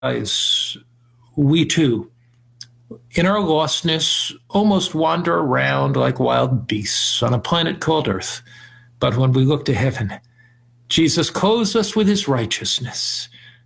realize we too, in our lostness, almost wander around like wild beasts on a planet called Earth. But when we look to heaven, Jesus clothes us with his righteousness,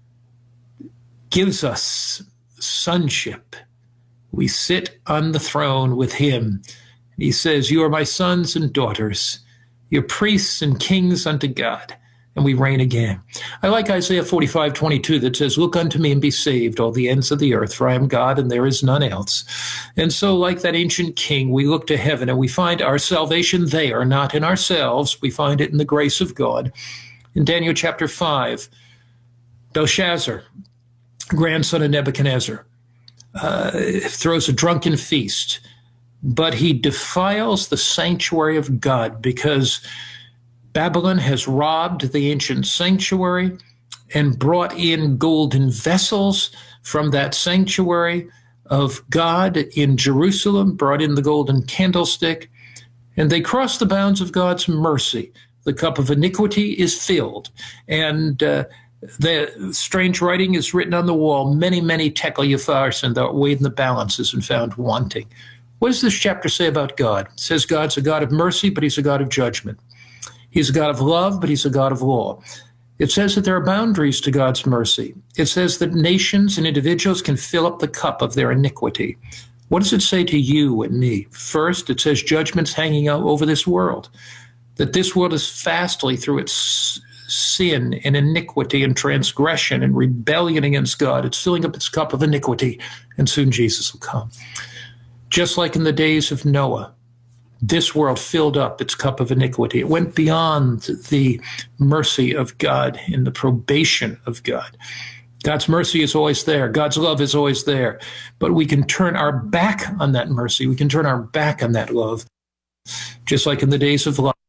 gives us sonship. We sit on the throne with him. He says, "You are my sons and daughters. You're priests and kings unto God." And we reign again. I like Isaiah 45:22 that says, "Look unto me and be saved, all the ends of the earth, for I am God and there is none else." And so like that ancient king, we look to heaven and we find our salvation there, not in ourselves. We find it in the grace of God. In Daniel chapter 5, Belshazzar, grandson of Nebuchadnezzar, throws a drunken feast, but he defiles the sanctuary of God because Babylon has robbed the ancient sanctuary and brought in golden vessels from that sanctuary of God in Jerusalem, brought in the golden candlestick, and they crossed the bounds of God's mercy. The cup of iniquity is filled, and the strange writing is written on the wall, many, many tekel upharsin, that weighed in the balances and found wanting. What does this chapter say about God? It says God's a God of mercy, but he's a God of judgment. He's a God of love, but he's a God of law. It says that there are boundaries to God's mercy. It says that nations and individuals can fill up the cup of their iniquity. What does it say to you and me? First, it says judgment's hanging out over this world, that this world is fastly through its sin and iniquity and transgression and rebellion against God. It's filling up its cup of iniquity, and soon Jesus will come. Just like in the days of Noah, this world filled up its cup of iniquity. It went beyond the mercy of God and the probation of God. God's mercy is always there. God's love is always there. But we can turn our back on that mercy. We can turn our back on that love. Just like in the days of Lot,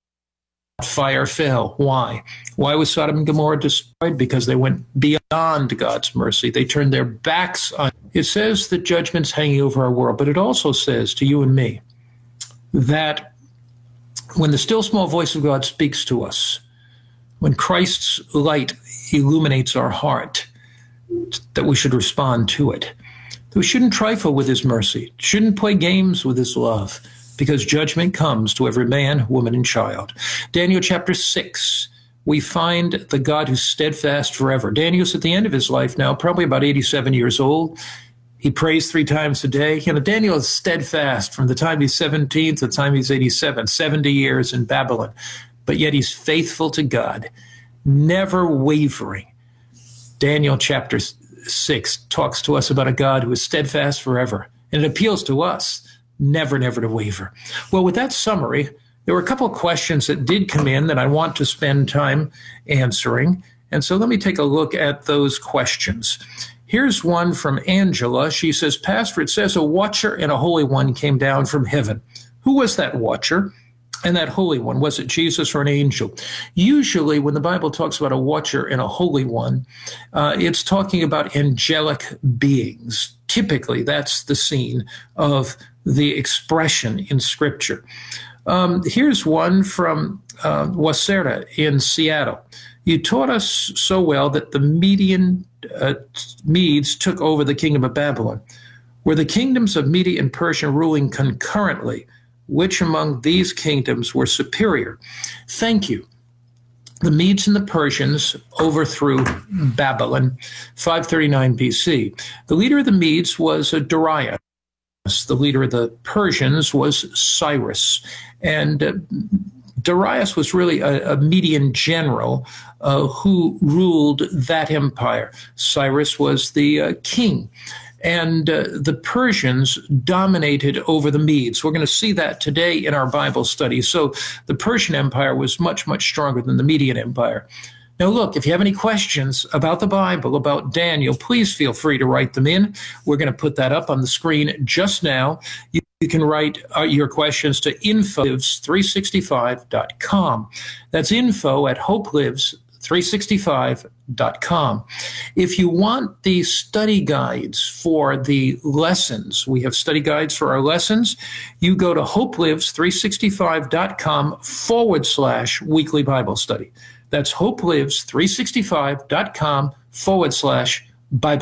fire fell. Why? Why was Sodom and Gomorrah destroyed? Because they went beyond God's mercy. They turned their backs on. It says that judgment's hanging over our world, but it also says to you and me that when the still small voice of God speaks to us, when Christ's light illuminates our heart, that we should respond to it. That we shouldn't trifle with his mercy, shouldn't play games with his love, because judgment comes to every man, woman, and child. Daniel chapter 6, we find the God who's steadfast forever. Daniel's at the end of his life now, probably about 87 years old. He prays 3 times a day. Daniel is steadfast from the time he's 17 to the time he's 87, 70 years in Babylon. But yet he's faithful to God, never wavering. Daniel chapter 6 talks to us about a God who is steadfast forever. And it appeals to us, never, never to waver. Well, with that summary, there were a couple of questions that did come in that I want to spend time answering. And so let me take a look at those questions. Here's one from Angela. She says, "Pastor, it says a watcher and a holy one came down from heaven. Who was that watcher and that holy one? Was it Jesus or an angel?" Usually when the Bible talks about a watcher and a holy one, it's talking about angelic beings. Typically, that's the scene of the expression in Scripture. Here's one from Wasera in Seattle. "You taught us so well that the Medes took over the kingdom of Babylon. Were the kingdoms of Media and Persia ruling concurrently? Which among these kingdoms were superior?" Thank you. The Medes and the Persians overthrew Babylon, 539 BC. The leader of the Medes was Darius. The leader of the Persians was Cyrus. And Darius was really a Median general who ruled that empire. Cyrus was the king. And the Persians dominated over the Medes. We're going to see that today in our Bible study. So the Persian Empire was much, much stronger than the Median Empire. Now, look, if you have any questions about the Bible, about Daniel, please feel free to write them in. We're going to put that up on the screen just now. You can write your questions to info@hopelives365.com. That's info@hopelives365.com. If you want the study guides for the lessons, we have study guides for our lessons, you go to hopelives365.com/weekly Bible study. That's hopelives365.com/ Bye.